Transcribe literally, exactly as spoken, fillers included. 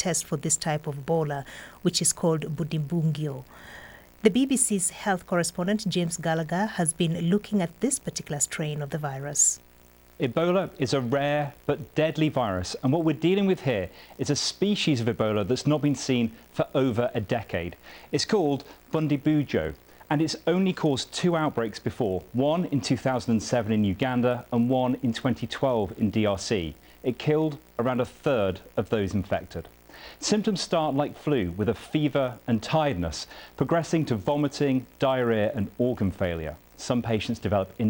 test for this type of Ebola, which is called Budibungyo. The B B C's health correspondent, James Gallagher, has been looking at this particular strain of the virus. Ebola is a rare but deadly virus, and what we're dealing with here is a species of Ebola that's not been seen for over a decade. It's called Bundibugyo, and it's only caused two outbreaks before, one in two thousand seven in Uganda and one in twenty twelve in D R C. It killed around a third of those infected. Symptoms start like flu, with a fever and tiredness, progressing to vomiting, diarrhea and organ failure. Some patients develop